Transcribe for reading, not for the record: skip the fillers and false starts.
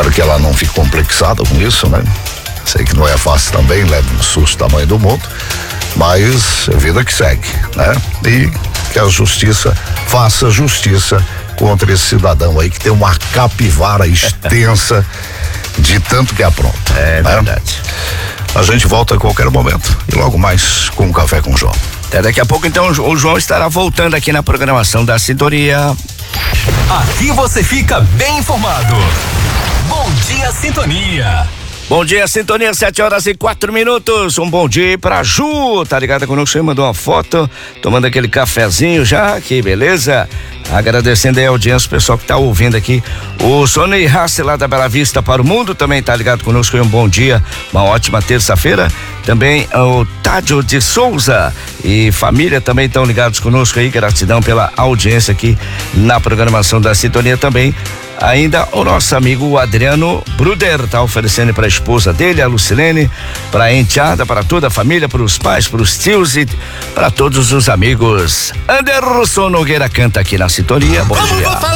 Espero que ela não fique complexada com isso, né? Sei que não é fácil também, leva um susto tamanho do mundo, mas é vida que segue, né? E que a justiça faça justiça contra esse cidadão aí que tem uma capivara extensa de tanto que apronta. É verdade. A gente volta a qualquer momento e logo mais com o Café com o João. Até daqui a pouco, então, o João estará voltando aqui na programação da Sintonia. Aqui você fica bem informado. Bom dia, Sintonia. Bom dia, Sintonia, 7h04. Um bom dia pra Ju, tá ligada conosco? Você mandou uma foto, tomando aquele cafezinho já, que beleza. Agradecendo aí a audiência, o pessoal que tá ouvindo aqui. O Sony Rassi lá da Bela Vista para o Mundo também tá ligado conosco. Um bom dia, uma ótima terça-feira. Também o Tádio de Souza e família também estão ligados conosco aí. Gratidão pela audiência aqui na programação da Sintonia também. Ainda o nosso amigo Adriano Bruder tá oferecendo para a esposa dele, a Lucilene, para a enteada, para toda a família, para os pais, para os tios e para todos os amigos. Anderson Nogueira canta aqui na Sintonia. Bom dia.